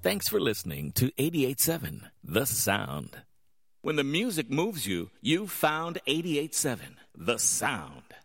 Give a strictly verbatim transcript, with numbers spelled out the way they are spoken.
Thanks for listening to eighty-eight point seven, The Sound. When the music moves you, you found eighty-eight point seven, The Sound.